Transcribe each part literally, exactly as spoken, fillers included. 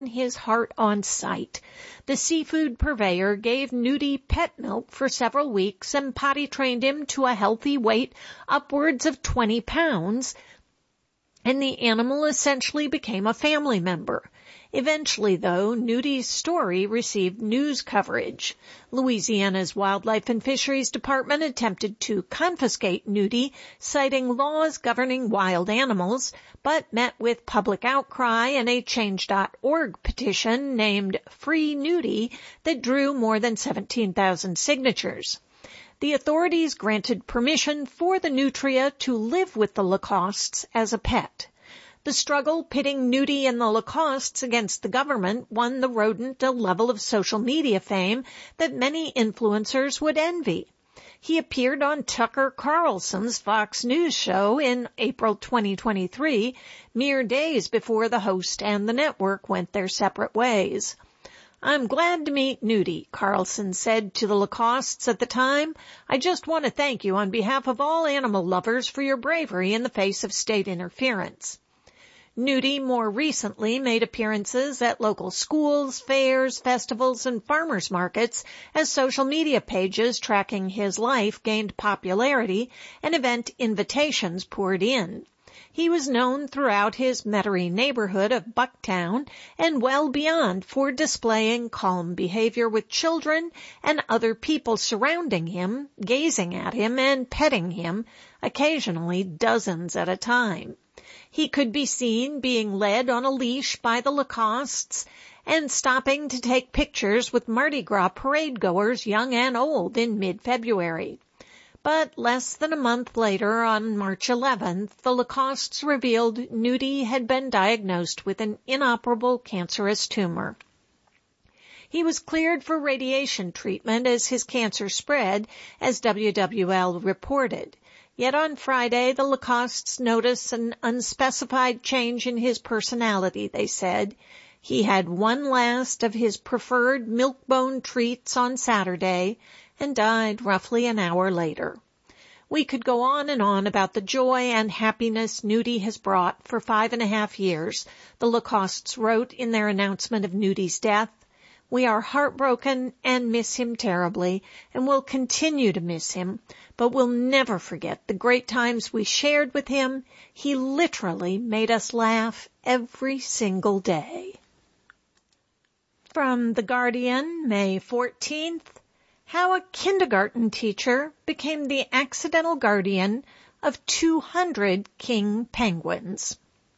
his heart on sight. The seafood purveyor gave Nudie pet milk for several weeks and potty trained him to a healthy weight upwards of twenty pounds, and the animal essentially became a family member. Eventually, though, Nudie's story received news coverage. Louisiana's Wildlife and Fisheries Department attempted to confiscate Nudie, citing laws governing wild animals, but met with public outcry and a change dot org petition named Free Nudie that drew more than seventeen thousand signatures. The authorities granted permission for the nutria to live with the Lacostes as a pet. The struggle pitting Nudie and the Lacostes against the government won the rodent a level of social media fame that many influencers would envy. He appeared on Tucker Carlson's Fox News show in April twenty twenty-three, mere days before the host and the network went their separate ways. "I'm glad to meet Nudie," Carlson said to the Lacostes at the time. "I just want to thank you on behalf of all animal lovers for your bravery in the face of state interference." Nudie more recently made appearances at local schools, fairs, festivals, and farmers markets as social media pages tracking his life gained popularity and event invitations poured in. He was known throughout his Metairie neighborhood of Bucktown and well beyond for displaying calm behavior with children and other people surrounding him, gazing at him and petting him, occasionally dozens at a time. He could be seen being led on a leash by the Lacostes and stopping to take pictures with Mardi Gras parade goers young and old in mid-February. But less than a month later, on March eleventh, the Lacostes revealed Nudie had been diagnosed with an inoperable cancerous tumor. He was cleared for radiation treatment as his cancer spread, as W W L reported. Yet on Friday, the Lacostes noticed an unspecified change in his personality, they said. He had one last of his preferred milk-bone treats on Saturday and died roughly an hour later. We could go on and on about the joy and happiness Nudie has brought for five and a half years, the Lacostes wrote in their announcement of Nudie's death. We are heartbroken and miss him terribly and will continue to miss him, but we'll never forget the great times we shared with him. He literally made us laugh every single day. From The Guardian, May fourteenth, how a kindergarten teacher became the accidental guardian of two hundred king penguins.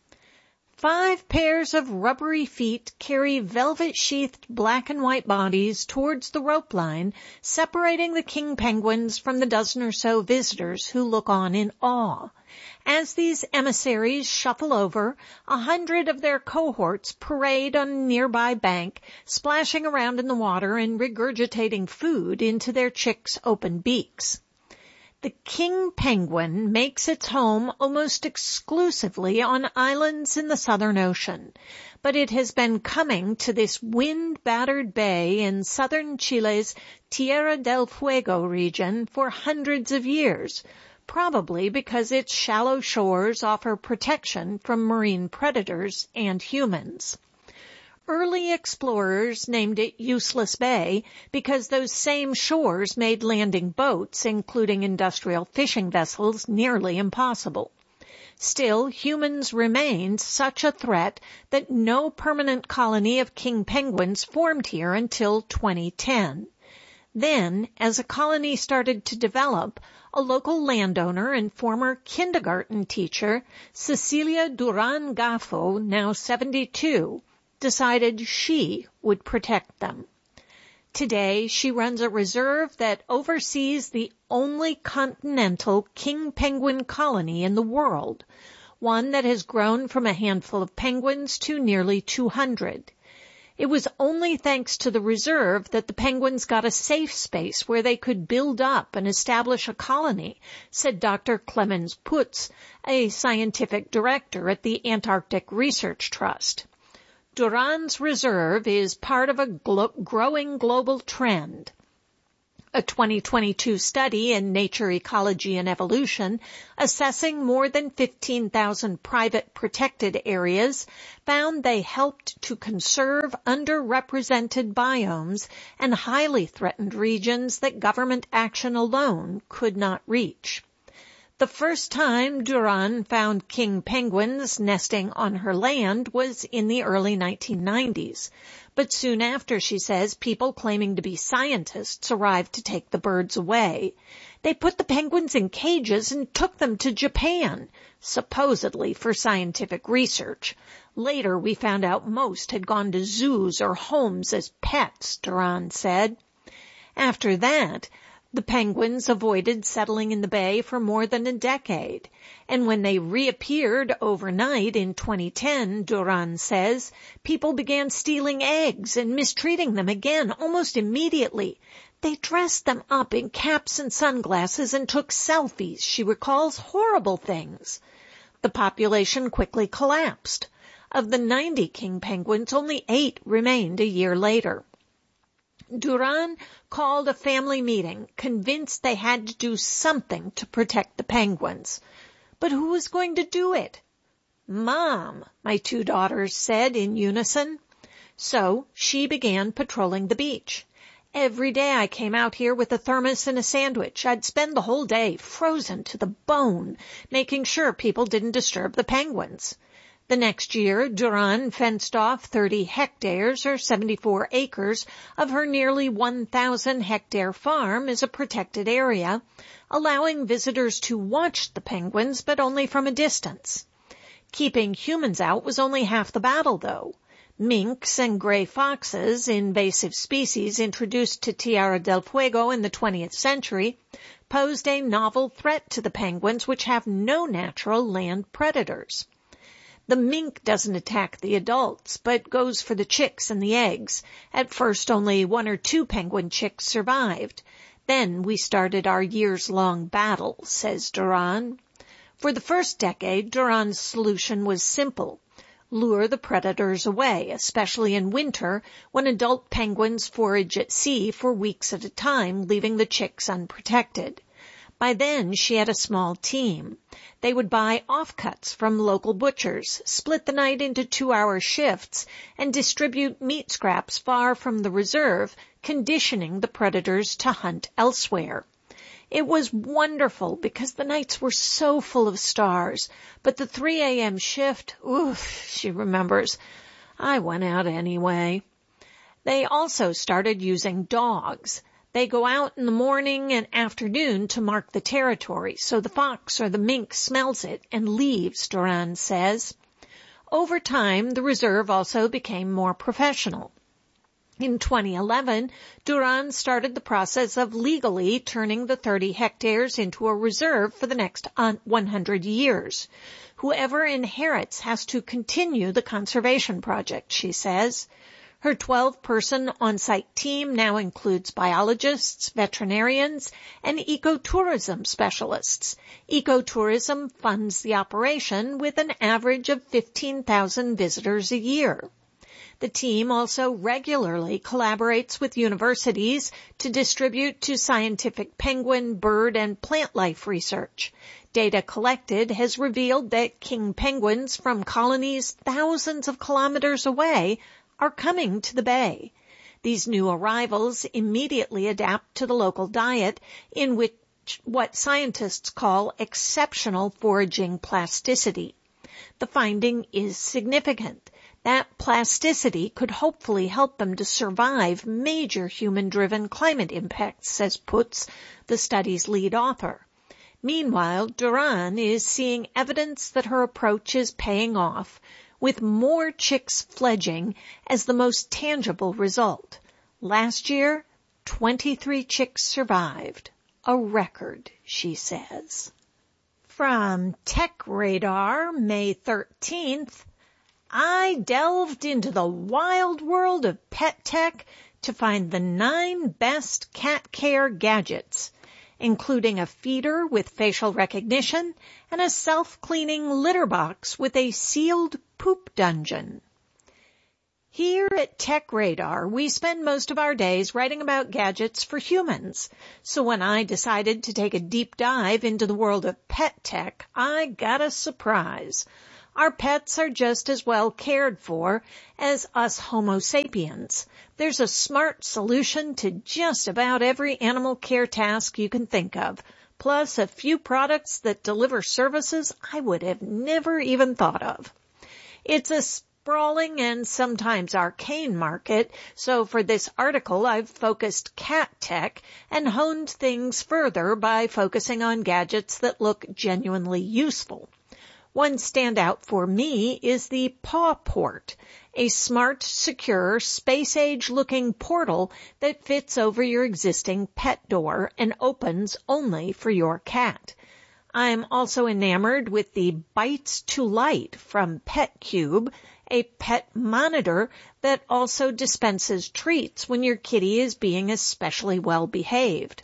Five pairs of rubbery feet carry velvet-sheathed black and white bodies towards the rope line, separating the king penguins from the dozen or so visitors who look on in awe. As these emissaries shuffle over, a hundred of their cohorts parade on a nearby bank, splashing around in the water and regurgitating food into their chicks' open beaks. The king penguin makes its home almost exclusively on islands in the Southern Ocean, but it has been coming to this wind-battered bay in southern Chile's Tierra del Fuego region for hundreds of years, probably because its shallow shores offer protection from marine predators and humans. Early explorers named it Useless Bay because those same shores made landing boats, including industrial fishing vessels, nearly impossible. Still, humans remained such a threat that no permanent colony of king penguins formed here until twenty ten. Then, as a colony started to develop, a local landowner and former kindergarten teacher, Cecilia Duran Gaffo, now seventy-two, decided she would protect them. Today, she runs a reserve that oversees the only continental king penguin colony in the world, one that has grown from a handful of penguins to nearly two hundred. It was only thanks to the reserve that the penguins got a safe space where they could build up and establish a colony, said Doctor Clemens Putz, a scientific director at the Antarctic Research Trust. Duran's reserve is part of a glo- growing global trend. A twenty twenty-two study in Nature, Ecology and Evolution, assessing more than fifteen thousand private protected areas, found they helped to conserve underrepresented biomes and highly threatened regions that government action alone could not reach. The first time Duran found king penguins nesting on her land was in the early nineteen nineties. But soon after, she says, people claiming to be scientists arrived to take the birds away. They put the penguins in cages and took them to Japan, supposedly for scientific research. Later, we found out most had gone to zoos or homes as pets, Duran said. After that, the penguins avoided settling in the bay for more than a decade, and when they reappeared overnight in twenty ten, Duran says, people began stealing eggs and mistreating them again almost immediately. They dressed them up in caps and sunglasses and took selfies, she recalls, horrible things. The population quickly collapsed. Of the ninety king penguins, only eight remained a year later. Duran called a family meeting, convinced they had to do something to protect the penguins. But who was going to do it? Mom, my two daughters said in unison. So she began patrolling the beach. Every day I came out here with a thermos and a sandwich. I'd spend the whole day frozen to the bone, making sure people didn't disturb the penguins. The next year, Duran fenced off thirty hectares or seventy-four acres of her nearly one thousand hectare farm as a protected area, allowing visitors to watch the penguins, but only from a distance. Keeping humans out was only half the battle, though. Minks and gray foxes, invasive species introduced to Tierra del Fuego in the twentieth century, posed a novel threat to the penguins, which have no natural land predators. The mink doesn't attack the adults, but goes for the chicks and the eggs. At first, only one or two penguin chicks survived. Then we started our years-long battle, says Duran. For the first decade, Duran's solution was simple. Lure the predators away, especially in winter, when adult penguins forage at sea for weeks at a time, leaving the chicks unprotected. By then, she had a small team. They would buy offcuts from local butchers, split the night into two-hour shifts, and distribute meat scraps far from the reserve, conditioning the predators to hunt elsewhere. It was wonderful because the nights were so full of stars, but the three a.m. shift, oof, she remembers, I went out anyway. They also started using dogs. They go out in the morning and afternoon to mark the territory, so the fox or the mink smells it and leaves, Duran says. Over time, the reserve also became more professional. In twenty eleven, Duran started the process of legally turning the thirty hectares into a reserve for the next one hundred years. Whoever inherits has to continue the conservation project, she says. Her twelve-person on-site team now includes biologists, veterinarians, and ecotourism specialists. Ecotourism funds the operation with an average of fifteen thousand visitors a year. The team also regularly collaborates with universities to distribute to scientific penguin, bird, and plant life research. Data collected has revealed that king penguins from colonies thousands of kilometers away are coming to the bay. These new arrivals immediately adapt to the local diet, in which what scientists call exceptional foraging plasticity. The finding is significant. That plasticity could hopefully help them to survive major human-driven climate impacts, says Putz, the study's lead author. Meanwhile, Duran is seeing evidence that her approach is paying off, with more chicks fledging as the most tangible result. Last year, twenty-three chicks survived. A record, she says. From Tech Radar, May thirteenth, I delved into the wild world of pet tech to find the nine best cat care gadgets, including a feeder with facial recognition and a self-cleaning litter box with a sealed poop dungeon. Here at Tech Radar, we spend most of our days writing about gadgets for humans. So when I decided to take a deep dive into the world of pet tech, I got a surprise. Our pets are just as well cared for as us Homo sapiens. There's a smart solution to just about every animal care task you can think of, plus a few products that deliver services I would have never even thought of. It's a sprawling and sometimes arcane market, so for this article I've focused cat tech and honed things further by focusing on gadgets that look genuinely useful. One standout for me is the PawPort, a smart, secure, space-age-looking portal that fits over your existing pet door and opens only for your cat. I'm also enamored with the Bites to Light from PetCube, a pet monitor that also dispenses treats when your kitty is being especially well behaved.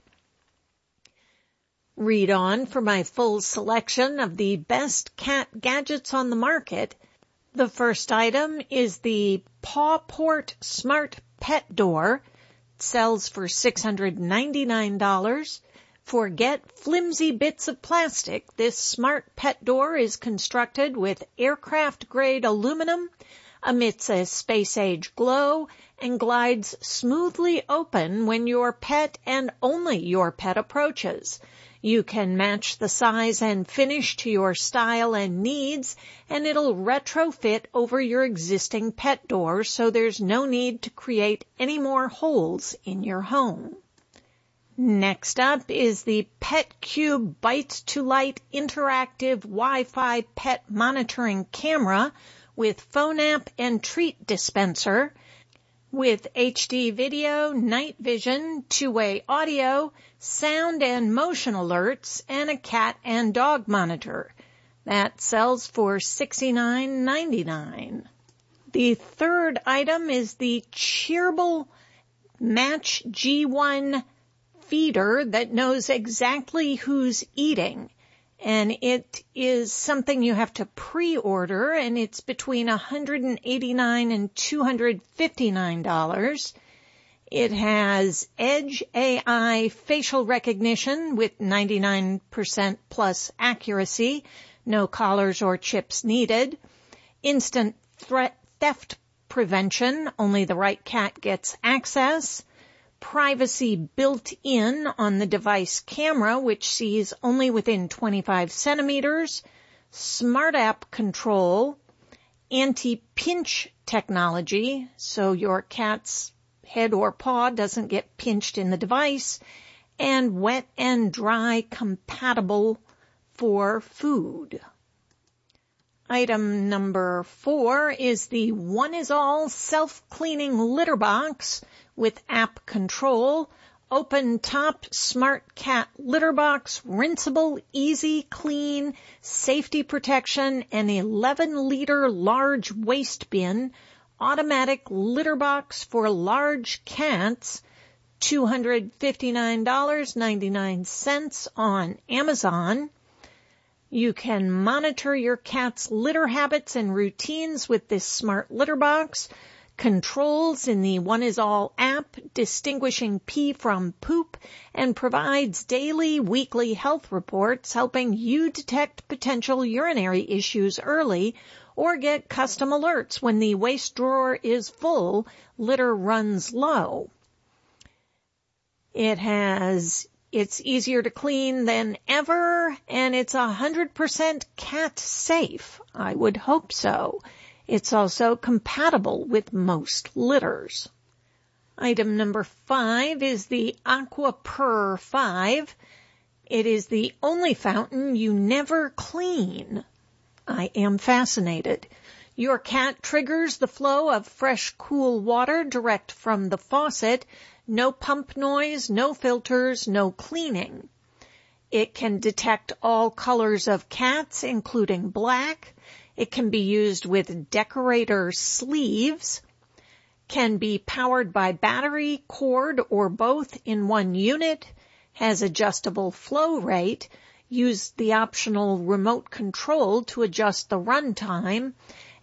Read on for my full selection of the best cat gadgets on the market. The first item is the PawPort Smart Pet Door. It sells for six hundred ninety-nine dollars. Forget flimsy bits of plastic. This smart pet door is constructed with aircraft-grade aluminum, emits a space-age glow, and glides smoothly open when your pet and only your pet approaches. You can match the size and finish to your style and needs, and it'll retrofit over your existing pet door, so there's no need to create any more holes in your home. Next up is the PetCube Bites to Light interactive Wi-Fi pet monitoring camera with phone app and treat dispenser. With H D video, night vision, two-way audio, sound and motion alerts, and a cat and dog monitor. That sells for sixty-nine ninety-nine. The third item is the Cheerable Match G one feeder that knows exactly who's eating. And it is something you have to pre-order, and it's between one hundred eighty-nine dollars and two hundred fifty-nine dollars. It has Edge A I facial recognition with ninety-nine percent plus accuracy, no collars or chips needed. Instant threat theft prevention, only the right cat gets access. Privacy built in on the device camera, which sees only within twenty-five centimeters, smart app control, anti-pinch technology, so your cat's head or paw doesn't get pinched in the device, and wet and dry compatible for food. Item number four is the One Is All self-cleaning litter box with app control, open top smart cat litter box, rinseable, easy clean, safety protection, and eleven liter large waste bin, automatic litter box for large cats, two hundred fifty-nine dollars and ninety-nine cents on Amazon. You can monitor your cat's litter habits and routines with this smart litter box. Controls in the One Is All app, distinguishing pee from poop, and provides daily, weekly health reports, helping you detect potential urinary issues early or get custom alerts when the waste drawer is full, litter runs low. It has, it's easier to clean than ever, and it's one hundred percent cat safe. I would hope so. It's also compatible with most litters. Item number five is the AquaPurr five. It is the only fountain you never clean. I am fascinated. Your cat triggers the flow of fresh, cool water direct from the faucet. No pump noise, no filters, no cleaning. It can detect all colors of cats, including black. It can be used with decorator sleeves, can be powered by battery, cord, or both in one unit, has adjustable flow rate, use the optional remote control to adjust the runtime,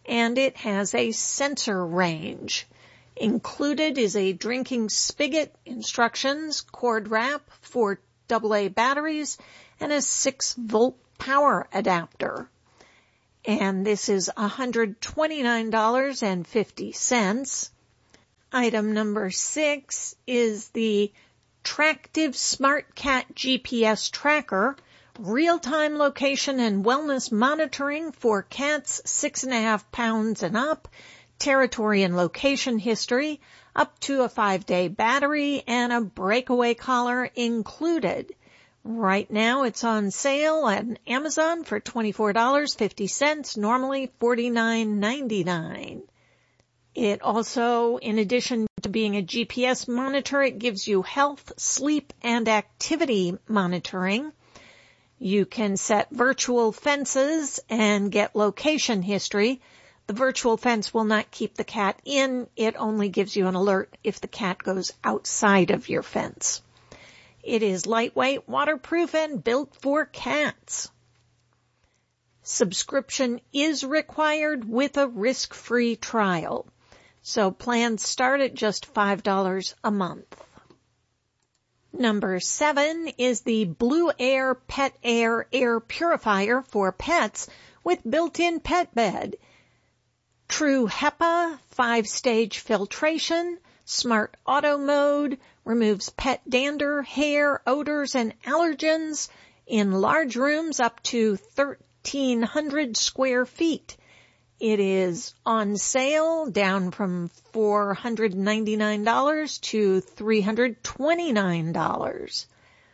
and it has a sensor range. Included is a drinking spigot, instructions, cord wrap, four double A batteries, and a six volt power adapter. And this is one hundred twenty-nine dollars and fifty cents. Item number six is the Tractive SmartCat G P S Tracker, real-time location and wellness monitoring for cats six and a half pounds and up, territory and location history, up to a five-day battery, and a breakaway collar included. Right now it's on sale on Amazon for twenty-four dollars and fifty cents, normally forty-nine ninety-nine. It also, in addition to being a G P S monitor, it gives you health, sleep, and activity monitoring. You can set virtual fences and get location history. The virtual fence will not keep the cat in. It only gives you an alert if the cat goes outside of your fence. It is lightweight, waterproof, and built for cats. Subscription is required with a risk-free trial. So plans start at just five dollars a month. Number seven is the Blue Air Pet Air Air Purifier for pets with built-in pet bed. True HEPA, five-stage filtration, smart auto mode, removes pet dander, hair, odors, and allergens in large rooms up to thirteen hundred square feet. It is on sale, down from four hundred ninety-nine dollars to three hundred twenty-nine dollars.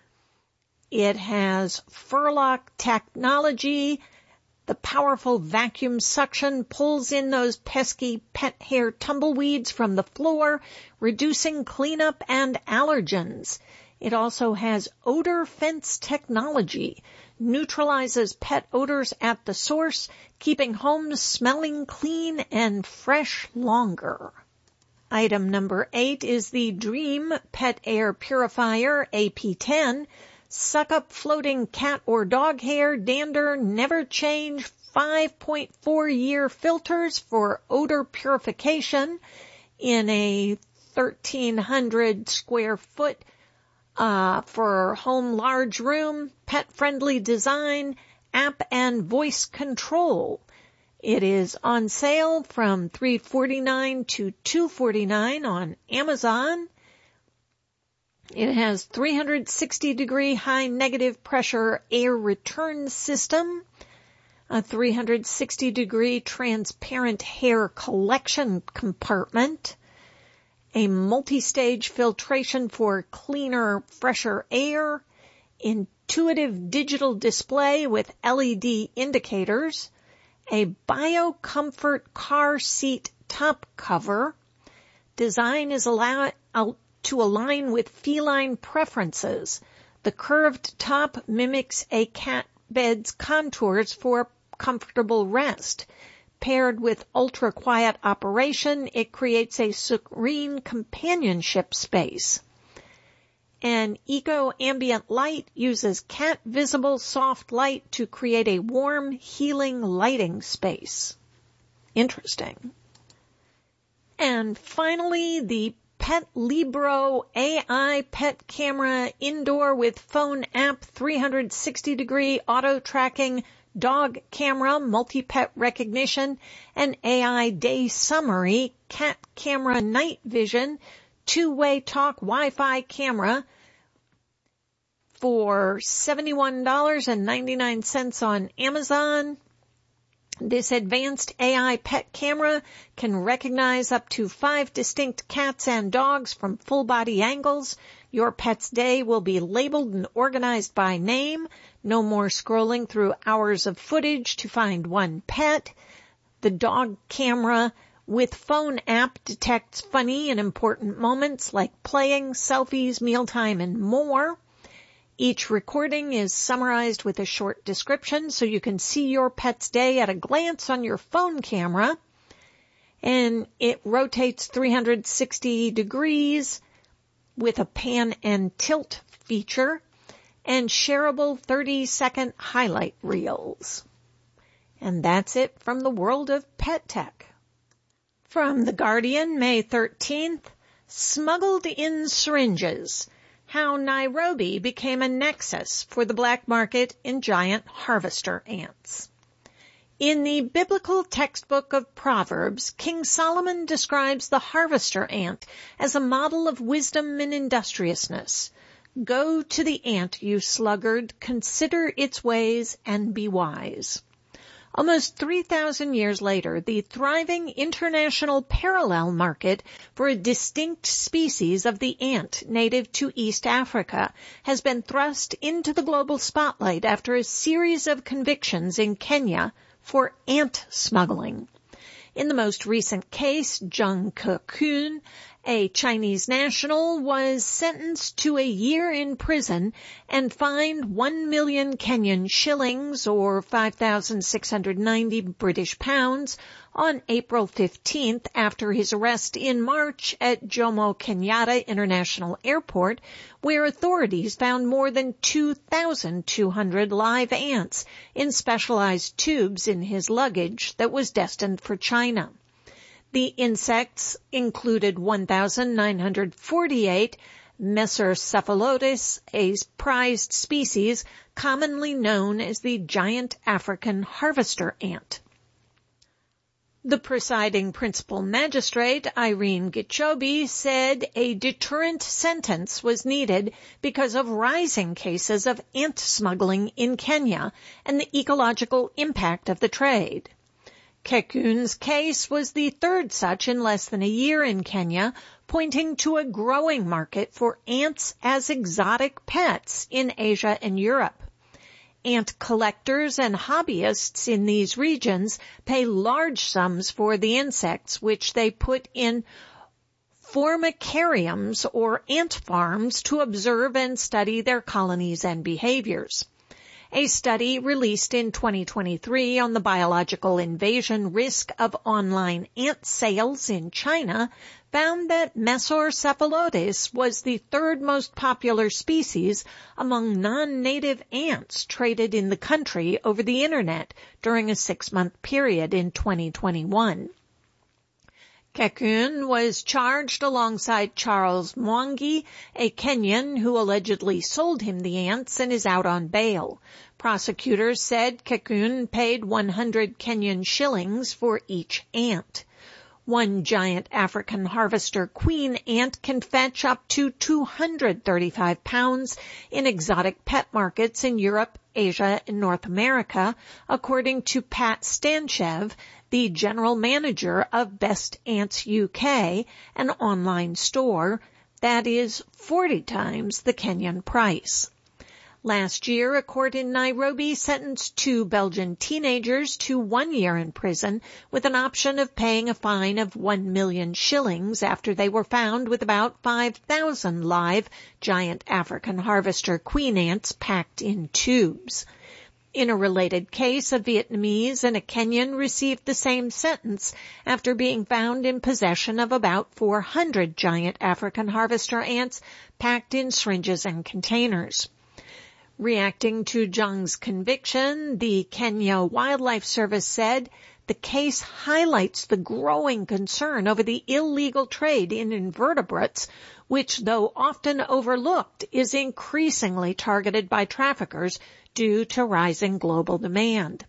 It has Furlock technology. The powerful vacuum suction pulls in those pesky pet hair tumbleweeds from the floor, reducing cleanup and allergens. It also has odor fence technology, neutralizes pet odors at the source, keeping homes smelling clean and fresh longer. Item number eight is the Dream Pet Air Purifier A P ten. Suck up floating cat or dog hair, dander, never change, five point four year filters for odor purification in a thirteen hundred square foot Uh, for home large room, pet-friendly design, app and voice control. It is on sale from three hundred forty-nine dollars to two hundred forty-nine dollars on Amazon. It has three hundred sixty degree high negative pressure air return system, a three hundred sixty degree transparent hair collection compartment, a multi-stage filtration for cleaner, fresher air, intuitive digital display with L E D indicators, a BioComfort car seat top cover. Design is allowed to align with feline preferences. The curved top mimics a cat bed's contours for comfortable rest. Paired with ultra-quiet operation, it creates a serene companionship space. An eco-ambient light uses cat-visible soft light to create a warm, healing lighting space. Interesting. And finally, the Pet Libro A I Pet Camera Indoor with Phone App three hundred sixty degree Auto Tracking Dog Camera, Multi-Pet Recognition, and A I Day Summary, Cat Camera Night Vision, Two-Way Talk Wi-Fi Camera for seventy-one dollars and ninety-nine cents on Amazon. This advanced A I pet camera can recognize up to five distinct cats and dogs from full body angles. Your pet's day will be labeled and organized by name. No more scrolling through hours of footage to find one pet. The dog camera with phone app detects funny and important moments like playing, selfies, mealtime, and more. Each recording is summarized with a short description so you can see your pet's day at a glance on your phone camera. And it rotates three hundred sixty degrees with a pan and tilt feature and shareable thirty second highlight reels. And that's it from the world of pet tech. From The Guardian, May thirteenth, smuggled in syringes. How Nairobi became a nexus for the black market in giant harvester ants. In the biblical textbook of Proverbs, King Solomon describes the harvester ant as a model of wisdom and industriousness. Go to the ant, you sluggard, consider its ways and be wise. Almost three thousand years later, the thriving international parallel market for a distinct species of the ant native to East Africa has been thrust into the global spotlight after a series of convictions in Kenya for ant smuggling. In the most recent case, Zheng Kekun, a Chinese national, was sentenced to a year in prison and fined one million Kenyan shillings or five thousand six hundred ninety British pounds on April fifteenth after his arrest in March at Jomo Kenyatta International Airport, where authorities found more than two thousand two hundred live ants in specialized tubes in his luggage that was destined for China. The insects included one thousand nine hundred forty-eight Mesocephalotes, a prized species commonly known as the giant African harvester ant. The presiding principal magistrate, Irene Gichobi, said a deterrent sentence was needed because of rising cases of ant smuggling in Kenya and the ecological impact of the trade. Kekun's case was the third such in less than a year in Kenya, pointing to a growing market for ants as exotic pets in Asia and Europe. Ant collectors and hobbyists in these regions pay large sums for the insects, which they put in formicariums or ant farms to observe and study their colonies and behaviors. A study released in twenty twenty-three on the biological invasion risk of online ant sales in China found that Mesocephalotes was the third most popular species among non-native ants traded in the country over the Internet during a six-month period in twenty twenty-one. Kekun was charged alongside Charles Mwangi, a Kenyan who allegedly sold him the ants and is out on bail. Prosecutors said Kekun paid one hundred Kenyan shillings for each ant. One giant African harvester queen ant can fetch up to two hundred thirty-five pounds in exotic pet markets in Europe, Asia, and North America, according to Pat Stanchev, the general manager of Best Ants U K, an online store that is forty times the Kenyan price. Last year, a court in Nairobi sentenced two Belgian teenagers to one year in prison with an option of paying a fine of one million shillings after they were found with about five thousand live giant African harvester queen ants packed in tubes. In a related case, a Vietnamese and a Kenyan received the same sentence after being found in possession of about four hundred giant African harvester ants packed in syringes and containers. Reacting to Zheng's conviction, the Kenya Wildlife Service said the case highlights the growing concern over the illegal trade in invertebrates, which, though often overlooked, is increasingly targeted by traffickers due to rising global demand.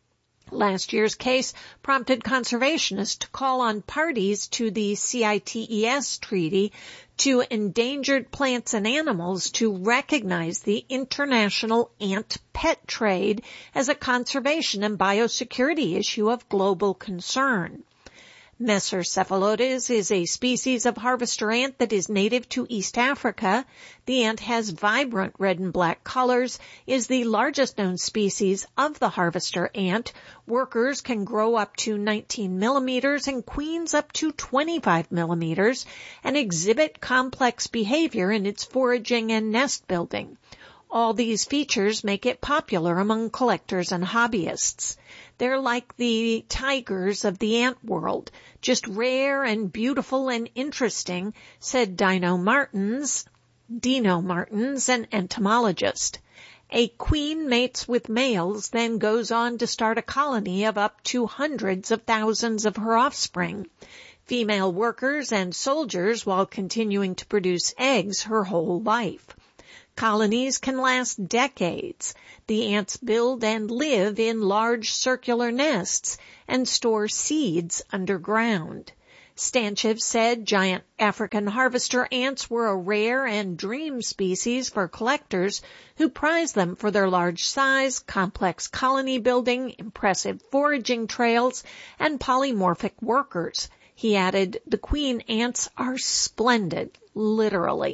Last year's case prompted conservationists to call on parties to the CITES treaty to endangered plants and animals to recognize the international ant pet trade as a conservation and biosecurity issue of global concern. Mesocephalotes is a species of harvester ant that is native to East Africa. The ant has vibrant red and black colors, is the largest known species of the harvester ant. Workers can grow up to nineteen millimeters and queens up to twenty-five millimeters and exhibit complex behavior in its foraging and nest building. All these features make it popular among collectors and hobbyists. They're like the tigers of the ant world, just rare and beautiful and interesting, said Dino Martins, Dino Martins, an entomologist. A queen mates with males, then goes on to start a colony of up to hundreds of thousands of her offspring, female workers and soldiers, while continuing to produce eggs her whole life. Colonies can last decades. The ants build and live in large circular nests and store seeds underground. Stanchev said giant African harvester ants were a rare and dream species for collectors who prize them for their large size, complex colony building, impressive foraging trails, and polymorphic workers. He added, the queen ants are splendid, literally.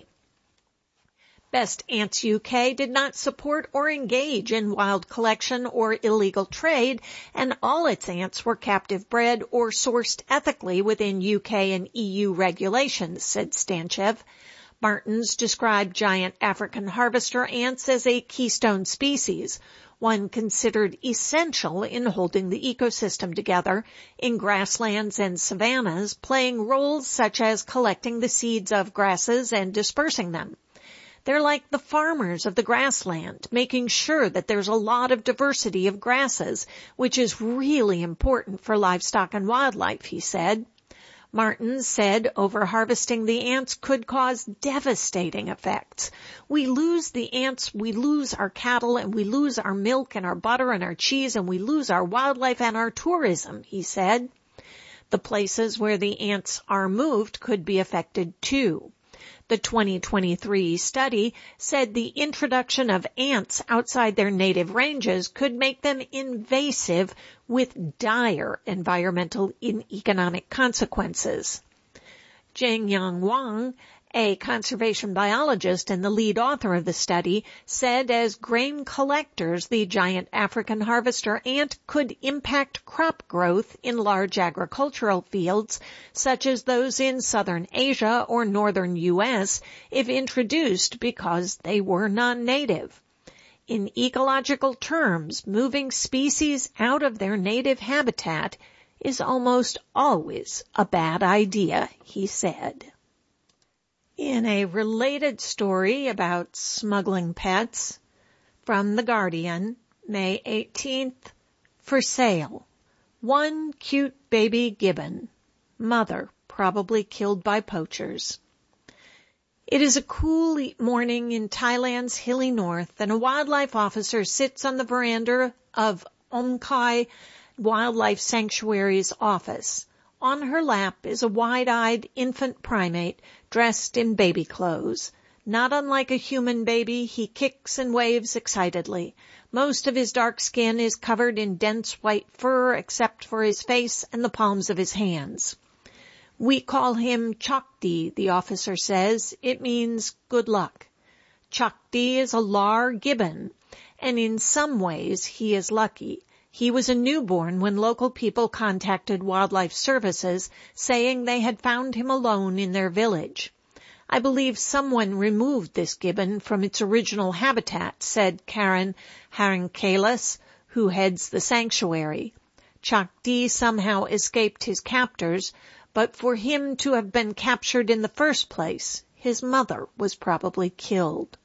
Best Ants U K did not support or engage in wild collection or illegal trade, and all its ants were captive bred or sourced ethically within U K and E U regulations, said Stanchev. Martins described giant African harvester ants as a keystone species, one considered essential in holding the ecosystem together in grasslands and savannas, playing roles such as collecting the seeds of grasses and dispersing them. They're like the farmers of the grassland, making sure that there's a lot of diversity of grasses, which is really important for livestock and wildlife, he said. Martins said over-harvesting the ants could cause devastating effects. We lose the ants, we lose our cattle, and we lose our milk and our butter and our cheese, and we lose our wildlife and our tourism, he said. The places where the ants are moved could be affected too. The twenty twenty-three study said the introduction of ants outside their native ranges could make them invasive with dire environmental and economic consequences. Zhengyang Wang, a conservation biologist and the lead author of the study, said as grain collectors, the giant African harvester ant could impact crop growth in large agricultural fields, such as those in southern Asia or northern U S, if introduced because they were non-native. In ecological terms, moving species out of their native habitat is almost always a bad idea, he said. In a related story about smuggling pets, from The Guardian, May eighteenth, for sale. One cute baby gibbon. Mother probably killed by poachers. It is a cool morning in Thailand's hilly north, and a wildlife officer sits on the veranda of Omkai Wildlife Sanctuary's office. On her lap is a wide-eyed infant primate dressed in baby clothes. Not unlike a human baby, he kicks and waves excitedly. Most of his dark skin is covered in dense white fur except for his face and the palms of his hands. We call him Chakdi, the officer says. It means good luck. Chakdi is a Lar gibbon, and in some ways he is lucky. He was a newborn when local people contacted Wildlife Services saying they had found him alone in their village. I believe someone removed this gibbon from its original habitat, said Karen Harinkelis, who heads the sanctuary. Chakdi somehow escaped his captors, but for him to have been captured in the first place, his mother was probably killed.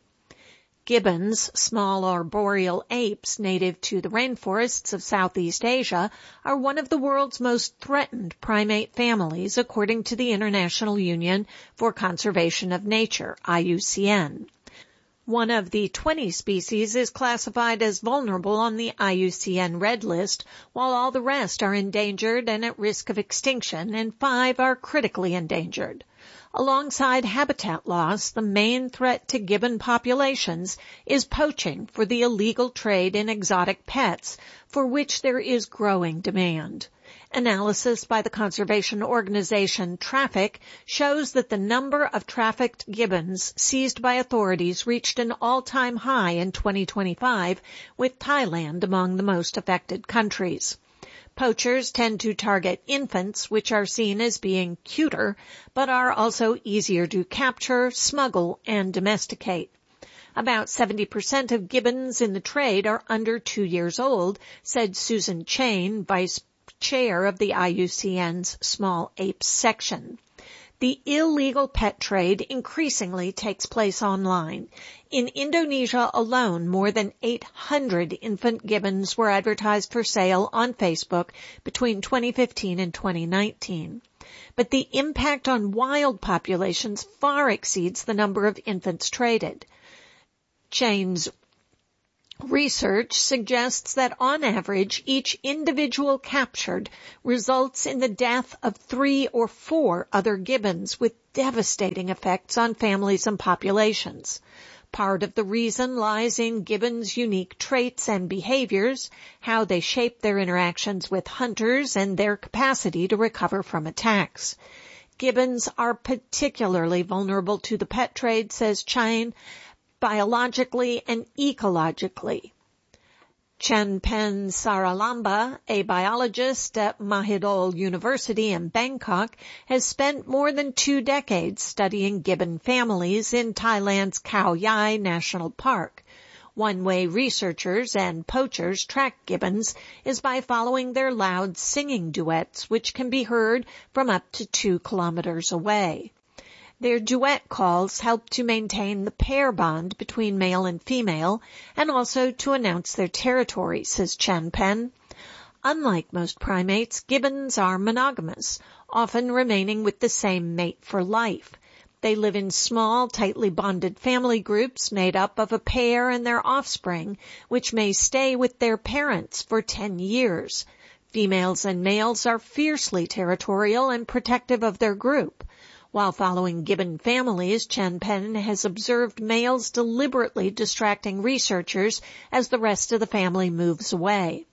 Gibbons, small arboreal apes native to the rainforests of Southeast Asia, are one of the world's most threatened primate families, according to the International Union for Conservation of Nature, I U C N. One of the twenty species is classified as vulnerable on the I U C N Red List, while all the rest are endangered and at risk of extinction, and five are critically endangered. Alongside habitat loss, the main threat to gibbon populations is poaching for the illegal trade in exotic pets, for which there is growing demand. Analysis by the conservation organization Traffic shows that the number of trafficked gibbons seized by authorities reached an all-time high in twenty twenty-five, with Thailand among the most affected countries. Poachers tend to target infants, which are seen as being cuter, but are also easier to capture, smuggle, and domesticate. About seventy percent of gibbons in the trade are under two years old, said Susan Chain, vice chair of the I U C N's Small Apes section. The illegal pet trade increasingly takes place online. In Indonesia alone, more than eight hundred infant gibbons were advertised for sale on Facebook between twenty fifteen and twenty nineteen. But the impact on wild populations far exceeds the number of infants traded. Chain's research suggests that on average, each individual captured results in the death of three or four other gibbons with devastating effects on families and populations. Part of the reason lies in gibbons' unique traits and behaviors, how they shape their interactions with hunters, and their capacity to recover from attacks. Gibbons are particularly vulnerable to the pet trade, says Chain, biologically and ecologically. Chanpen Saralamba, a biologist at Mahidol University in Bangkok, has spent more than two decades studying gibbon families in Thailand's Khao Yai National Park. One way researchers and poachers track gibbons is by following their loud singing duets, which can be heard from up to two kilometers away. Their duet calls help to maintain the pair bond between male and female and also to announce their territory, says Chanpen. Unlike most primates, gibbons are monogamous, often remaining with the same mate for life. They live in small, tightly bonded family groups made up of a pair and their offspring, which may stay with their parents for ten years. Females and males are fiercely territorial and protective of their group. While following gibbon families, Chanpen has observed males deliberately distracting researchers as the rest of the family moves away.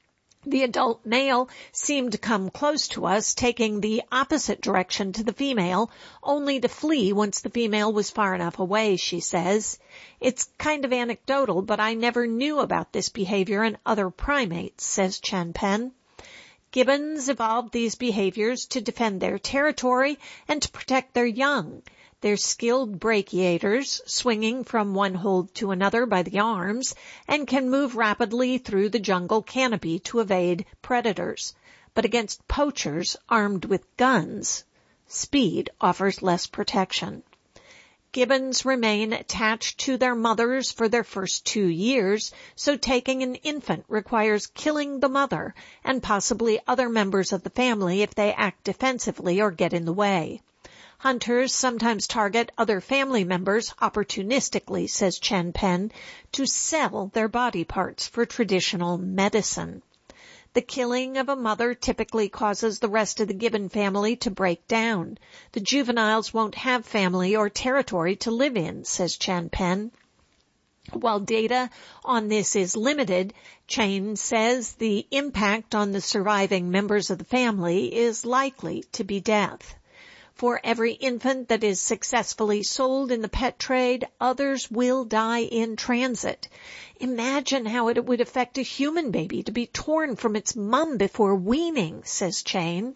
The adult male seemed to come close to us, taking the opposite direction to the female, only to flee once the female was far enough away, she says. It's kind of anecdotal, but I never knew about this behavior in other primates, says Chanpen. Gibbons evolved these behaviors to defend their territory and to protect their young. They're skilled brachiators, swinging from one hold to another by the arms, and can move rapidly through the jungle canopy to evade predators. But against poachers armed with guns, speed offers less protection. Gibbons remain attached to their mothers for their first two years, so taking an infant requires killing the mother and possibly other members of the family if they act defensively or get in the way. Hunters sometimes target other family members opportunistically, says Chanpen, to sell their body parts for traditional medicine. The killing of a mother typically causes the rest of the gibbon family to break down. The juveniles won't have family or territory to live in, says Chanpen. While data on this is limited, Chain says the impact on the surviving members of the family is likely to be death. For every infant that is successfully sold in the pet trade, others will die in transit. Imagine how it would affect a human baby to be torn from its mum before weaning, says Chain.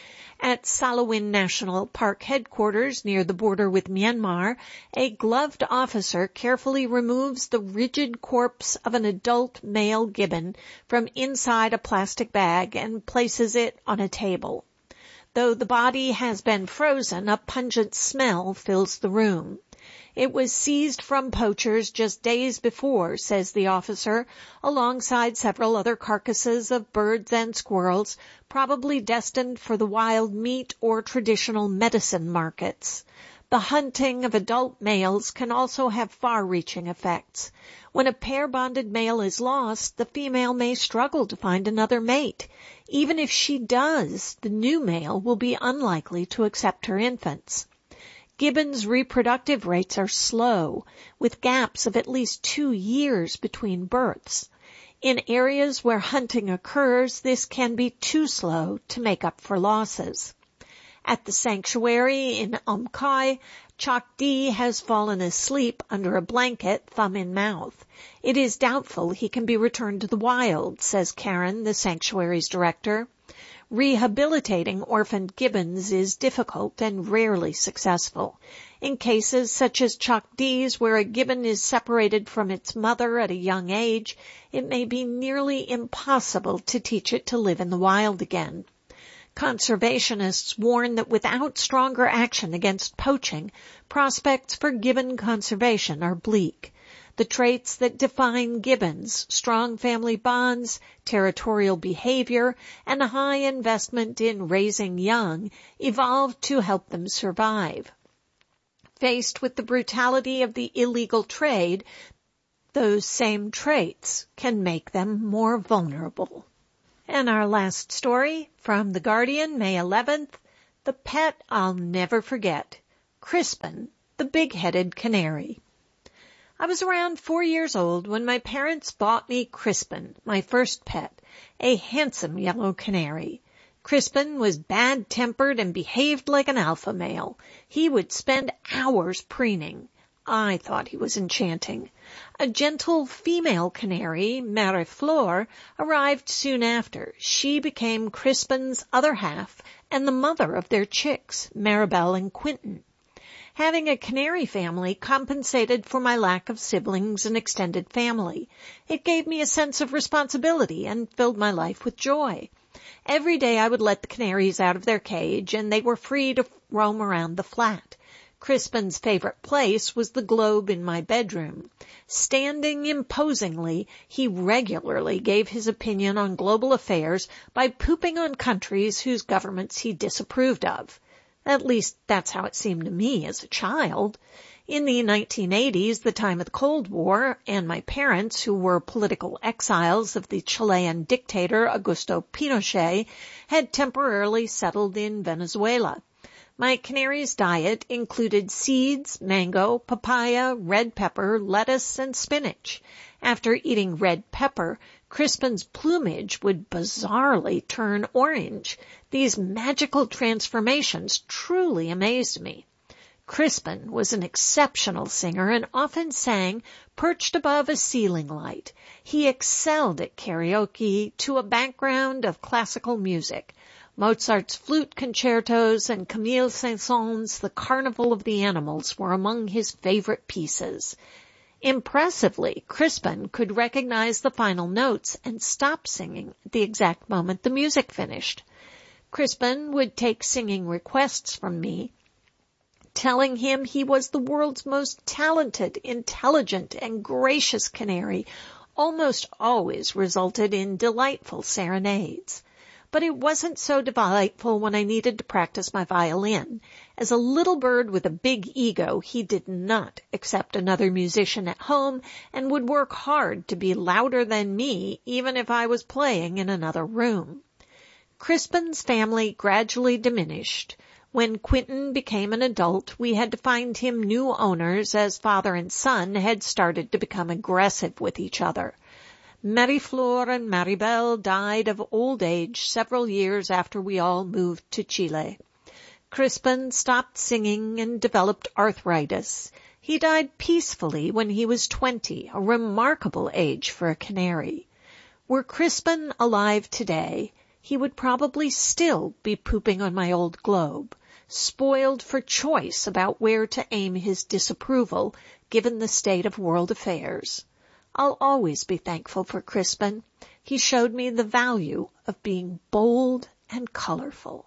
At Salawin National Park headquarters near the border with Myanmar, a gloved officer carefully removes the rigid corpse of an adult male gibbon from inside a plastic bag and places it on a table. Though the body has been frozen, a pungent smell fills the room. It was seized from poachers just days before, says the officer, alongside several other carcasses of birds and squirrels, probably destined for the wild meat or traditional medicine markets. The hunting of adult males can also have far-reaching effects. When a pair-bonded male is lost, the female may struggle to find another mate. Even if she does, the new male will be unlikely to accept her infants. Gibbons' reproductive rates are slow, with gaps of at least two years between births. In areas where hunting occurs, this can be too slow to make up for losses. At the sanctuary in Umkai, Chok Dee has fallen asleep under a blanket, thumb in mouth. It is doubtful he can be returned to the wild, says Karen, the sanctuary's director. Rehabilitating orphaned gibbons is difficult and rarely successful. In cases such as Chok Dee's, where a gibbon is separated from its mother at a young age, it may be nearly impossible to teach it to live in the wild again. Conservationists warn that without stronger action against poaching, prospects for gibbon conservation are bleak. The traits that define gibbons, strong family bonds, territorial behavior, and a high investment in raising young, evolved to help them survive. Faced with the brutality of the illegal trade, those same traits can make them more vulnerable. And our last story from The Guardian, May eleventh, The Pet I'll Never Forget, Crispin, the Big-Headed Canary. I was around four years old when my parents bought me Crispin, my first pet, a handsome yellow canary. Crispin was bad-tempered and behaved like an alpha male. He would spend hours preening. I thought he was enchanting. A gentle female canary, Marie Fleur, arrived soon after. She became Crispin's other half and the mother of their chicks, Maribel and Quentin. Having a canary family compensated for my lack of siblings and extended family. It gave me a sense of responsibility and filled my life with joy. Every day I would let the canaries out of their cage, and they were free to roam around the flat. Crispin's favorite place was the globe in my bedroom. Standing imposingly, he regularly gave his opinion on global affairs by pooping on countries whose governments he disapproved of. At least that's how it seemed to me as a child. In the nineteen eighties, the time of the Cold War, and my parents, who were political exiles of the Chilean dictator Augusto Pinochet, had temporarily settled in Venezuela. My canary's diet included seeds, mango, papaya, red pepper, lettuce, and spinach. After eating red pepper, Crispin's plumage would bizarrely turn orange. These magical transformations truly amazed me. Crispin was an exceptional singer and often sang perched above a ceiling light. He excelled at karaoke to a background of classical music. Mozart's flute concertos and Camille Saint-Saëns' The Carnival of the Animals were among his favorite pieces. Impressively, Crispin could recognize the final notes and stop singing at the exact moment the music finished. Crispin would take singing requests from me, telling him he was the world's most talented, intelligent, and gracious canary, almost always resulted in delightful serenades. But it wasn't so delightful when I needed to practice my violin. As a little bird with a big ego, he did not accept another musician at home and would work hard to be louder than me, even if I was playing in another room. Crispin's family gradually diminished. When Quentin became an adult, we had to find him new owners as father and son had started to become aggressive with each other. Marie Fleur and Maribel died of old age several years after we all moved to Chile. Crispin stopped singing and developed arthritis. He died peacefully when he was twenty, a remarkable age for a canary. Were Crispin alive today, he would probably still be pooping on my old globe, spoiled for choice about where to aim his disapproval, given the state of world affairs. I'll always be thankful for Crispin. He showed me the value of being bold and colorful.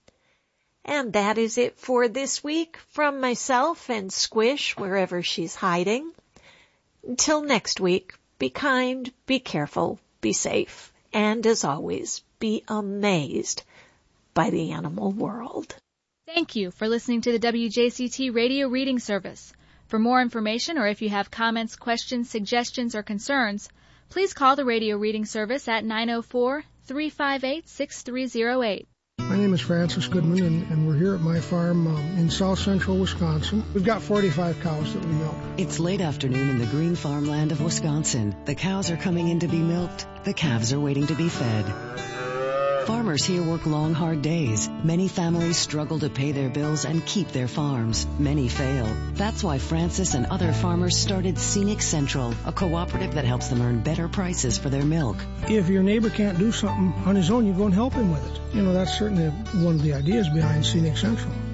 And that is it for this week from myself and Squish, wherever she's hiding. Until next week, be kind, be careful, be safe, and as always, be amazed by the animal world. Thank you for listening to the W J C T Radio Reading Service. For more information, or if you have comments, questions, suggestions, or concerns, please call the Radio Reading Service at nine oh four, three five eight, six three oh eight. My name is Francis Goodman, and, and we're here at my farm um, in south central Wisconsin. We've got forty-five cows that we milk. It's late afternoon in the green farmland of Wisconsin. The cows are coming in to be milked. The calves are waiting to be fed. Farmers here work long, hard days. Many families struggle to pay their bills and keep their farms. Many fail. That's why Francis and other farmers started Scenic Central, a cooperative that helps them earn better prices for their milk. If your neighbor can't do something on his own, you go and help him with it. You know, that's certainly one of the ideas behind Scenic Central.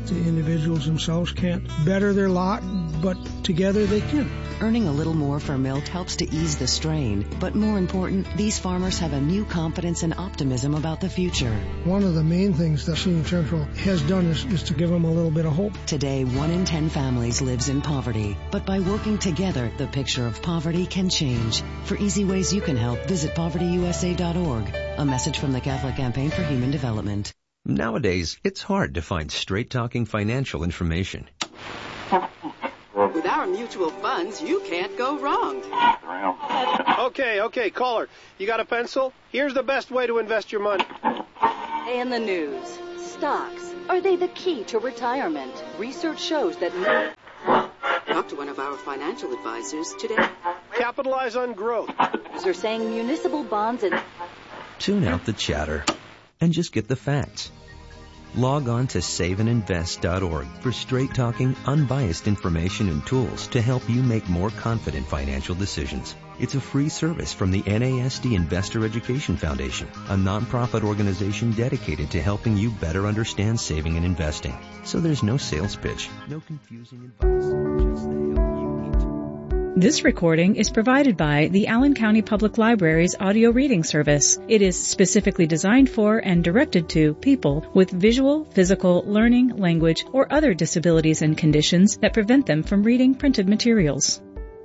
The individuals themselves can't better their lot, but together they can. Earning a little more for Milt helps to ease the strain, but more important, these farmers have a new confidence and optimism about the future. One of the main things that Senior Central has done is, is to give them a little bit of hope. Today, one in ten families lives in poverty, but by working together, the picture of poverty can change. For easy ways you can help, visit poverty u s a dot org. A message from the Catholic Campaign for Human Development. Nowadays, it's hard to find straight-talking financial information. With our mutual funds, you can't go wrong. Okay, okay, caller. You got a pencil? Here's the best way to invest your money. In the news, stocks, are they the key to retirement? Research shows that... Talk to one of our financial advisors today. Capitalize on growth. They're saying municipal bonds and... Tune out the chatter and just get the facts. Log on to save and invest dot org for straight-talking, unbiased information and tools to help you make more confident financial decisions. It's a free service from the N A S D Investor Education Foundation, a nonprofit organization dedicated to helping you better understand saving and investing. So there's no sales pitch, no confusing advice, just the help you need to. This recording is provided by the Allen County Public Library's audio reading service. It is specifically designed for and directed to people with visual, physical, learning, language, or other disabilities and conditions that prevent them from reading printed materials.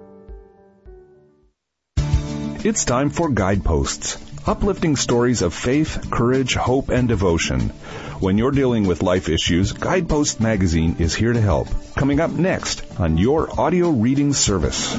It's time for Guideposts, uplifting stories of faith, courage, hope, and devotion. When you're dealing with life issues, Guidepost Magazine is here to help. Coming up next on your audio reading service.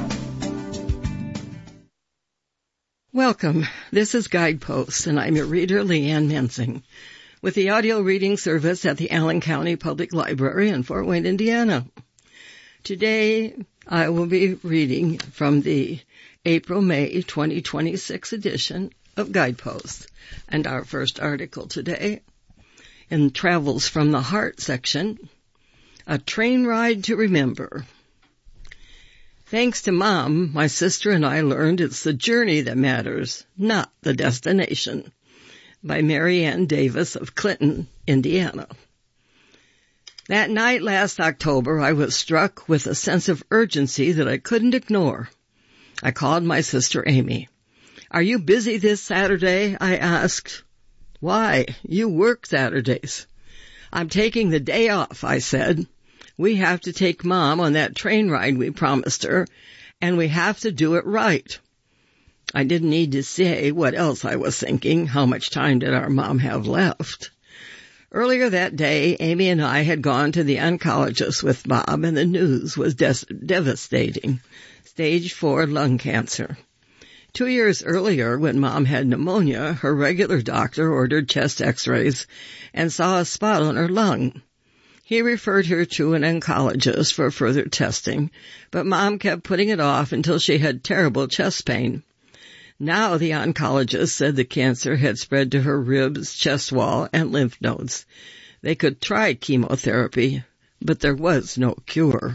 Welcome. This is Guideposts, and I'm your reader, Leanne Mensing, with the audio reading service at the Allen County Public Library in Fort Wayne, Indiana. Today, I will be reading from the April-May twenty twenty-six edition of Guideposts, and our first article today, in Travels from the Heart section, A Train Ride to Remember. Thanks to Mom, my sister and I learned it's the journey that matters, not the destination, by Mary Ann Davis of Clinton, Indiana. That night last October, I was struck with a sense of urgency that I couldn't ignore. I called my sister Amy. "Are you busy this Saturday?" I asked. "Why? You work Saturdays." "I'm taking the day off," I said. "We have to take Mom on that train ride we promised her, and we have to do it right." I didn't need to say what else I was thinking. How much time did our Mom have left? Earlier that day, Amy and I had gone to the oncologist with Bob, and the news was des- devastating. Stage four lung cancer. Two years earlier, when Mom had pneumonia, her regular doctor ordered chest x-rays and saw a spot on her lung. He referred her to an oncologist for further testing, but Mom kept putting it off until she had terrible chest pain. Now the oncologist said the cancer had spread to her ribs, chest wall, and lymph nodes. They could try chemotherapy, but there was no cure.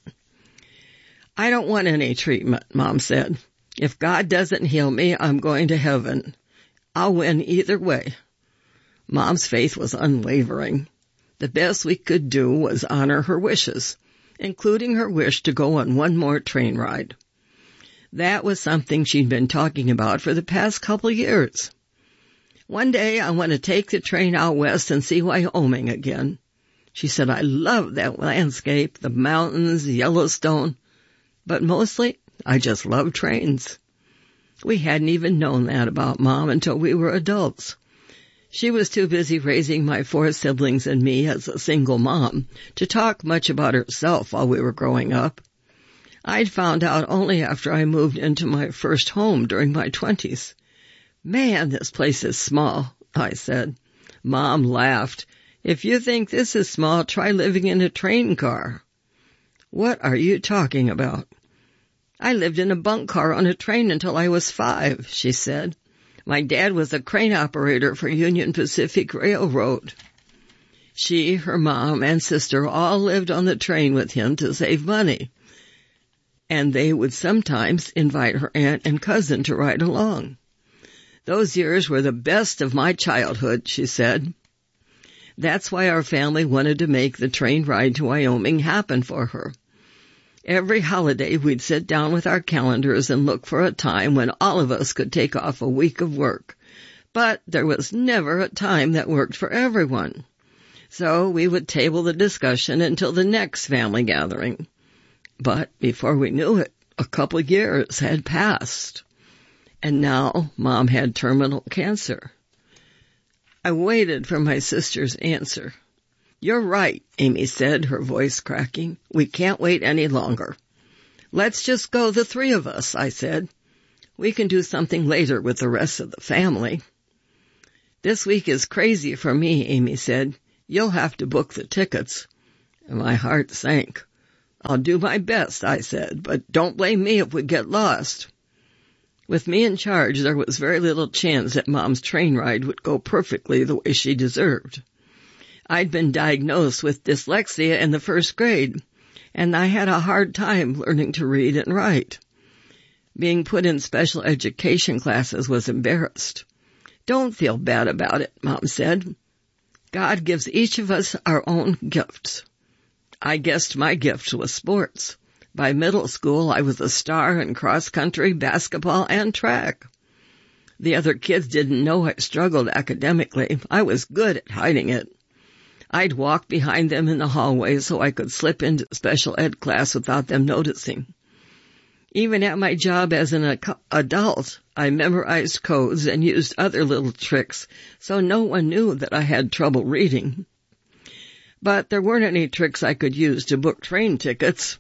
"I don't want any treatment," Mom said. "If God doesn't heal me, I'm going to heaven. I'll win either way." Mom's faith was unwavering. The best we could do was honor her wishes, including her wish to go on one more train ride. That was something she'd been talking about for the past couple years. "One day I want to take the train out west and see Wyoming again." She said, "I love that landscape, the mountains, Yellowstone, but mostly I just love trains." We hadn't even known that about Mom until we were adults. She was too busy raising my four siblings and me as a single mom to talk much about herself while we were growing up. I'd found out only after I moved into my first home during my twenties. "Man, this place is small," I said. Mom laughed. "If you think this is small, try living in a train car." "What are you talking about?" "I lived in a bunk car on a train until I was five," she said. "My dad was a crane operator for Union Pacific Railroad." She, her mom, and sister all lived on the train with him to save money, and they would sometimes invite her aunt and cousin to ride along. "Those years were the best of my childhood," she said. That's why our family wanted to make the train ride to Wyoming happen for her. Every holiday we'd sit down with our calendars and look for a time when all of us could take off a week of work. But there was never a time that worked for everyone. So we would table the discussion until the next family gathering. But before we knew it, a couple of years had passed. And now Mom had terminal cancer. I waited for my sister's answer. You're right, Amy said, her voice cracking. We can't wait any longer. Let's just go, the three of us, I said. We can do something later with the rest of the family. This week is crazy for me, Amy said. You'll have to book the tickets. And my heart sank. I'll do my best, I said, but don't blame me if we get lost. With me in charge, there was very little chance that Mom's train ride would go perfectly the way she deserved. I'd been diagnosed with dyslexia in the first grade, and I had a hard time learning to read and write. Being put in special education classes was embarrassed. Don't feel bad about it, Mom said. God gives each of us our own gifts. I guessed my gift was sports. By middle school, I was a star in cross-country, basketball, and track. The other kids didn't know I struggled academically. I was good at hiding it. I'd walk behind them in the hallway so I could slip into special ed class without them noticing. Even at my job as an adult, I memorized codes and used other little tricks, so no one knew that I had trouble reading. But there weren't any tricks I could use to book train tickets.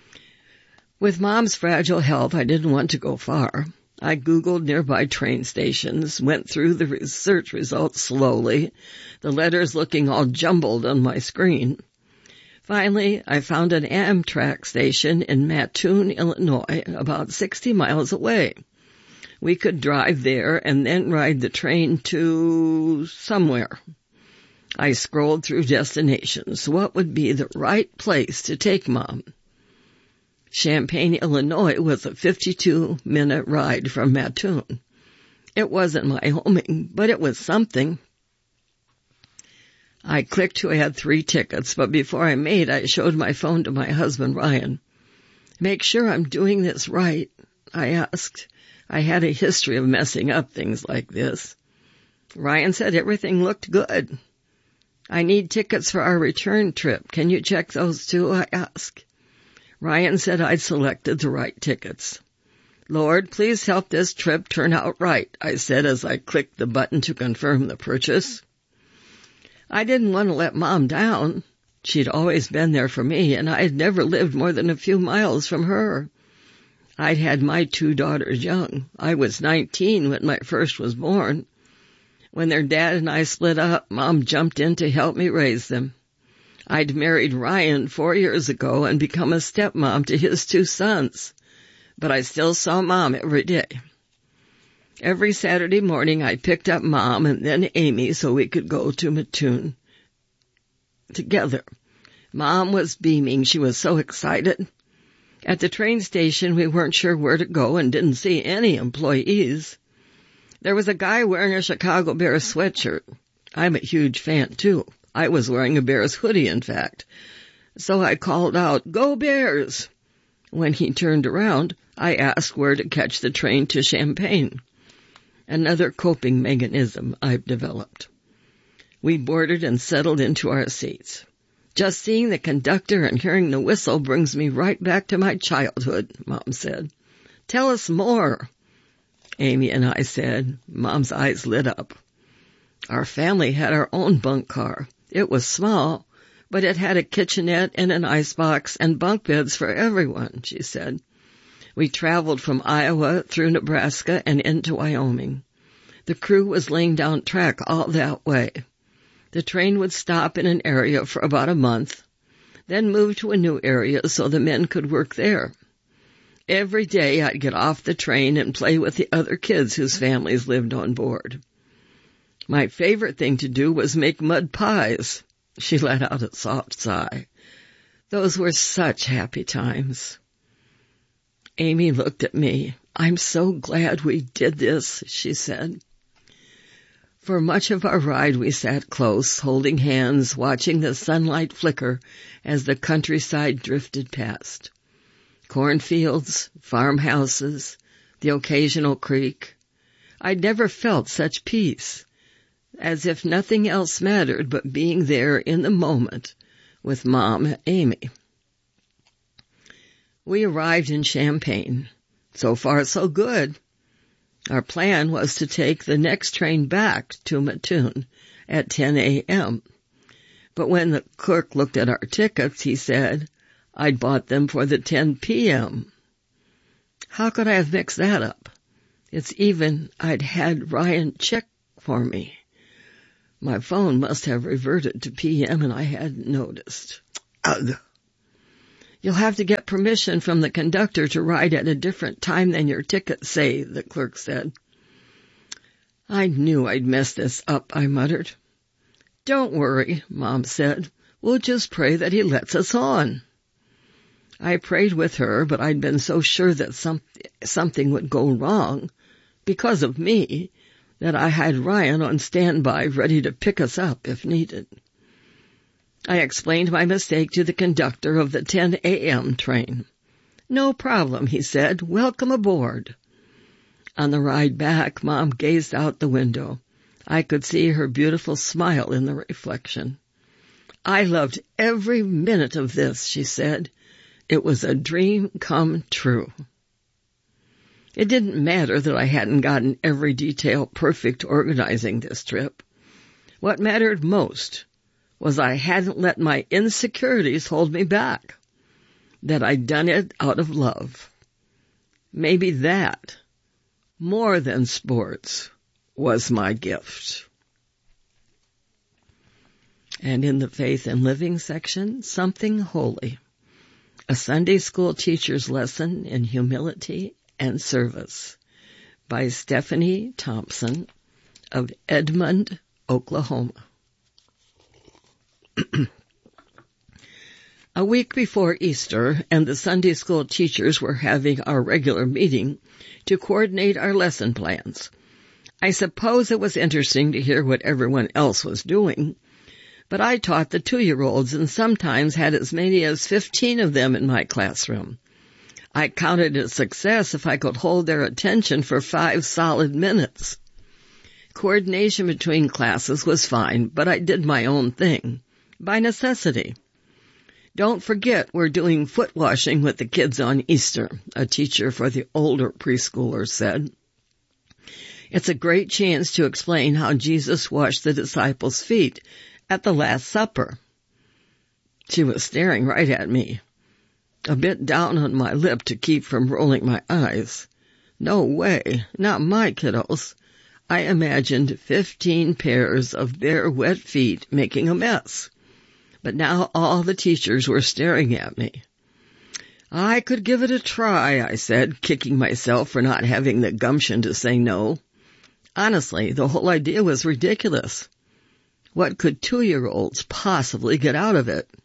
With Mom's fragile health, I didn't want to go far. I Googled nearby train stations, went through the research results slowly, the letters looking all jumbled on my screen. Finally, I found an Amtrak station in Mattoon, Illinois, about sixty miles away. We could drive there and then ride the train to somewhere. I scrolled through destinations. What would be the right place to take Mom? Champaign, Illinois was a fifty-two minute ride from Mattoon. It wasn't Wyoming, but it was something. I clicked to add three tickets, but before I made, I showed my phone to my husband, Ryan. Make sure I'm doing this right, I asked. I had a history of messing up things like this. Ryan said everything looked good. I need tickets for our return trip. Can you check those too? I asked. Ryan said I'd selected the right tickets. Lord, please help this trip turn out right, I said as I clicked the button to confirm the purchase. I didn't want to let Mom down. She'd always been there for me, and I had never lived more than a few miles from her. I'd had my two daughters young. I was nineteen when my first was born. When their dad and I split up, Mom jumped in to help me raise them. I'd married Ryan four years ago and become a stepmom to his two sons, but I still saw Mom every day. Every Saturday morning I picked up Mom and then Amy so we could go to Mattoon together. Mom was beaming. She was so excited. At the train station, we weren't sure where to go and didn't see any employees. There was a guy wearing a Chicago Bears sweatshirt. I'm a huge fan, too. I was wearing a Bears hoodie, in fact. So I called out, "Go Bears!" When he turned around, I asked where to catch the train to Champaign. Another coping mechanism I've developed. We boarded and settled into our seats. Just seeing the conductor and hearing the whistle brings me right back to my childhood, Mom said. Tell us more. Amy and I said. Mom's eyes lit up. Our family had our own bunk car. It was small, but it had a kitchenette and an icebox and bunk beds for everyone, she said. We traveled from Iowa through Nebraska and into Wyoming. The crew was laying down track all that way. The train would stop in an area for about a month, then move to a new area so the men could work there. Every day I'd get off the train and play with the other kids whose families lived on board. My favorite thing to do was make mud pies. She let out a soft sigh. Those were such happy times. Amy looked at me. I'm so glad we did this, she said. For much of our ride we sat close, holding hands, watching the sunlight flicker as the countryside drifted past. Cornfields, farmhouses, the occasional creek. I'd never felt such peace, as if nothing else mattered but being there in the moment with Mom and Amy. We arrived in Champaign. So far, so good. Our plan was to take the next train back to Mattoon at ten a.m. But when the clerk looked at our tickets, he said I'd bought them for the ten p.m. How could I have mixed that up? It's even I'd had Ryan check for me. My phone must have reverted to P M and I hadn't noticed. Ugh. You'll have to get permission from the conductor to ride at a different time than your tickets say, the clerk said. I knew I'd messed this up, I muttered. Don't worry, Mom said. We'll just pray that he lets us on. I prayed with her, but I'd been so sure that some, something would go wrong because of me that I had Ryan on standby ready to pick us up if needed. I explained my mistake to the conductor of the ten a.m. train. No problem, he said. Welcome aboard. On the ride back, Mom gazed out the window. I could see her beautiful smile in the reflection. I loved every minute of this, she said. It was a dream come true. It didn't matter that I hadn't gotten every detail perfect organizing this trip. What mattered most was I hadn't let my insecurities hold me back, that I'd done it out of love. Maybe that, more than sports, was my gift. And in the Faith and Living section, Something Holy, a Sunday school teacher's lesson in humility and service by Stephanie Thompson of Edmond, Oklahoma. A week before Easter, and the Sunday school teachers were having our regular meeting to coordinate our lesson plans. I suppose it was interesting to hear what everyone else was doing, but I taught the two-year-olds and sometimes had as many as fifteen of them in my classroom. I counted it a success if I could hold their attention for five solid minutes. Coordination between classes was fine, but I did my own thing. By necessity. Don't forget we're doing foot washing with the kids on Easter, a teacher for the older preschoolers said. It's a great chance to explain how Jesus washed the disciples' feet at the Last Supper. She was staring right at me, a bit down on my lip to keep from rolling my eyes. No way, not my kiddos. I imagined fifteen pairs of bare, wet feet making a mess. But now all the teachers were staring at me. I could give it a try, I said, kicking myself for not having the gumption to say no. Honestly, the whole idea was ridiculous. What could two-year-olds possibly get out of it?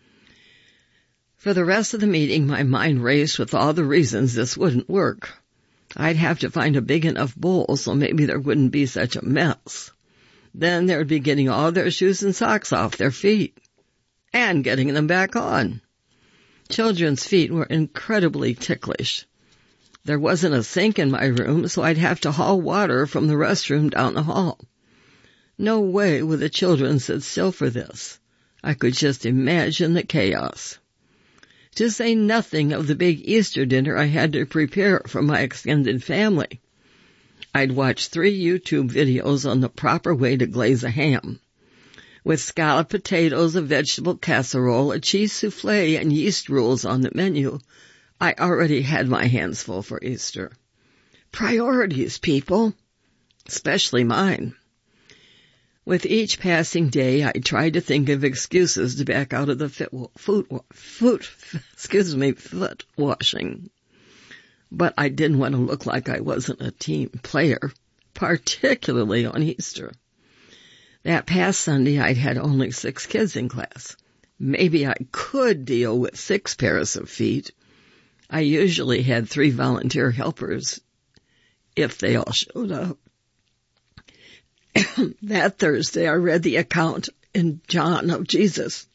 For the rest of the meeting, my mind raced with all the reasons this wouldn't work. I'd have to find a big enough bowl so maybe there wouldn't be such a mess. Then they would be getting all their shoes and socks off their feet. And getting them back on. Children's feet were incredibly ticklish. There wasn't a sink in my room, so I'd have to haul water from the restroom down the hall. No way would the children sit still for this. I could just imagine the chaos. To say nothing of the big Easter dinner I had to prepare for my extended family. I'd watched three YouTube videos on the proper way to glaze a ham. With scalloped potatoes, a vegetable casserole, a cheese souffle, and yeast rules on the menu, I already had my hands full for Easter. Priorities, people. Especially mine. With each passing day, I tried to think of excuses to back out of the fit, foot, foot, excuse me, foot washing. But I didn't want to look like I wasn't a team player, particularly on Easter. That past Sunday, I'd had only six kids in class. Maybe I could deal with six pairs of feet. I usually had three volunteer helpers if they all showed up. That Thursday I read the account in John of Jesus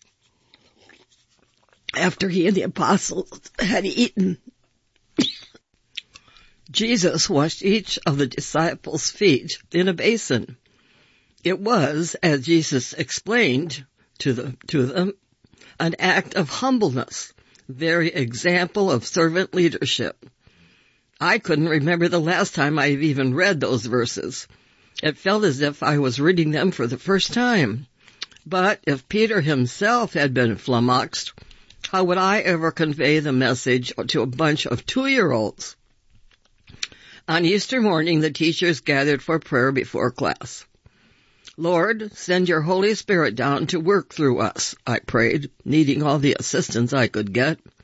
after he and the apostles had eaten. Jesus washed each of the disciples' feet in a basin. It was, as Jesus explained to the, to them, an act of humbleness, very example of servant leadership. I couldn't remember the last time I even read those verses. It felt as if I was reading them for the first time. But if Peter himself had been flummoxed, how would I ever convey the message to a bunch of two-year-olds? On Easter morning, the teachers gathered for prayer before class. Lord, send your Holy Spirit down to work through us, I prayed, needing all the assistance I could get.